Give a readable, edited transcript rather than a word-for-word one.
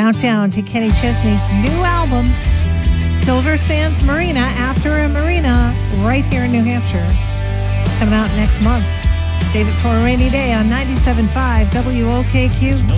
countdown to Kenny Chesney's new album, Silver Sands Marina, After a Marina, right here in New Hampshire. It's coming out next month. Save it for a rainy day on 97.5 WOKQ.